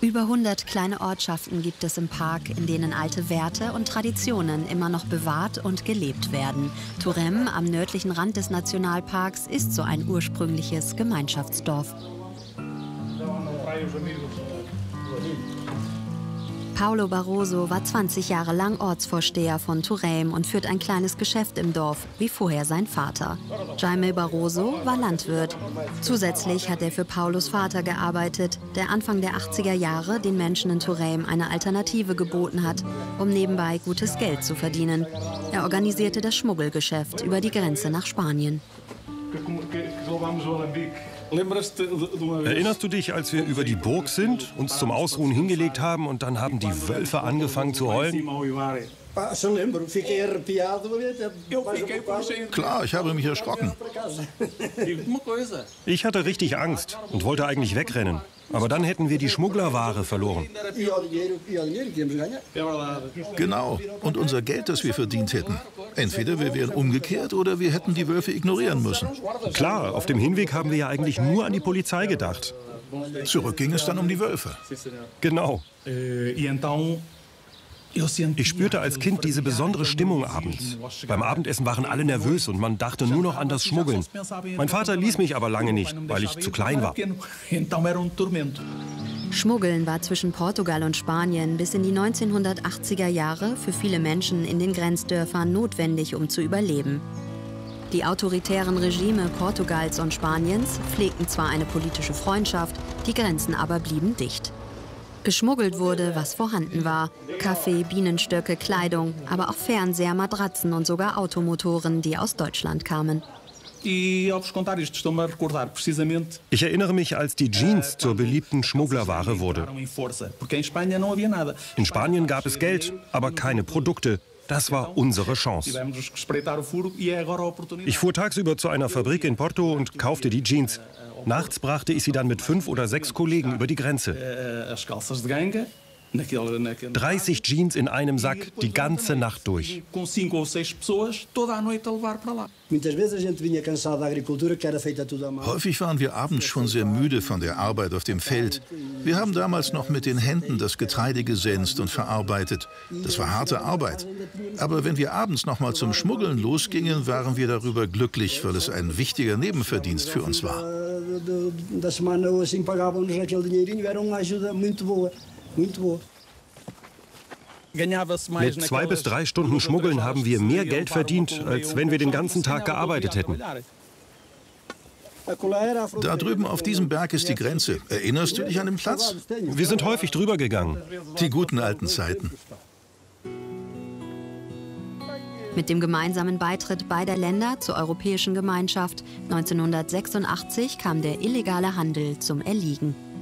Über 100 kleine Ortschaften gibt es im Park, in denen alte Werte und Traditionen immer noch bewahrt und gelebt werden. Turém am nördlichen Rand des Nationalparks ist so ein ursprüngliches Gemeinschaftsdorf. Paulo Barroso war 20 Jahre lang Ortsvorsteher von Turém und führt ein kleines Geschäft im Dorf, wie vorher sein Vater. Jaime Barroso war Landwirt. Zusätzlich hat er für Paulos Vater gearbeitet, der Anfang der 80er Jahre den Menschen in Turém eine Alternative geboten hat, um nebenbei gutes Geld zu verdienen. Er organisierte das Schmuggelgeschäft über die Grenze nach Spanien. Erinnerst du dich, als wir über die Burg sind, uns zum Ausruhen hingelegt haben und dann haben die Wölfe angefangen zu heulen? Klar, ich habe mich erschrocken. Ich hatte richtig Angst und wollte eigentlich wegrennen. Aber dann hätten wir die Schmugglerware verloren. Genau. Und unser Geld, das wir verdient hätten. Entweder wir wären umgekehrt oder wir hätten die Wölfe ignorieren müssen. Klar, auf dem Hinweg haben wir ja eigentlich nur an die Polizei gedacht. Zurück ging es dann um die Wölfe. Genau. Ich spürte als Kind diese besondere Stimmung abends. Beim Abendessen waren alle nervös und man dachte nur noch an das Schmuggeln. Mein Vater ließ mich aber lange nicht, weil ich zu klein war. Schmuggeln war zwischen Portugal und Spanien bis in die 1980er Jahre für viele Menschen in den Grenzdörfern notwendig, um zu überleben. Die autoritären Regime Portugals und Spaniens pflegten zwar eine politische Freundschaft, die Grenzen aber blieben dicht. Geschmuggelt wurde, was vorhanden war. Kaffee, Bienenstöcke, Kleidung, aber auch Fernseher, Matratzen und sogar Automotoren, die aus Deutschland kamen. Ich erinnere mich, als die Jeans zur beliebten Schmugglerware wurde. In Spanien gab es Geld, aber keine Produkte. Das war unsere Chance. Ich fuhr tagsüber zu einer Fabrik in Porto und kaufte die Jeans. Nachts brachte ich sie dann mit 5 oder 6 Kollegen über die Grenze. 30 Jeans in einem Sack, die ganze Nacht durch. Häufig waren wir abends schon sehr müde von der Arbeit auf dem Feld. Wir haben damals noch mit den Händen das Getreide gesenzt und verarbeitet. Das war harte Arbeit. Aber wenn wir abends noch mal zum Schmuggeln losgingen, waren wir darüber glücklich, weil es ein wichtiger Nebenverdienst für uns war. Mit 2 bis 3 Stunden Schmuggeln haben wir mehr Geld verdient, als wenn wir den ganzen Tag gearbeitet hätten. Da drüben auf diesem Berg ist die Grenze. Erinnerst du dich an den Platz? Wir sind häufig drüber gegangen. Die guten alten Zeiten. Mit dem gemeinsamen Beitritt beider Länder zur Europäischen Gemeinschaft 1986 kam der illegale Handel zum Erliegen.